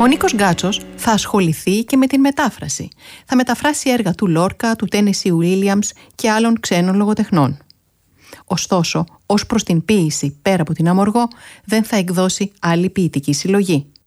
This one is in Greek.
Ο Νίκος Γκάτσος θα ασχοληθεί και με την μετάφραση. Θα μεταφράσει έργα του Λόρκα, του Τένεσι Ουίλιαμς και άλλων ξένων λογοτεχνών. Ωστόσο, ως προς την ποίηση πέρα από την Αμοργό, δεν θα εκδώσει άλλη ποιητική συλλογή.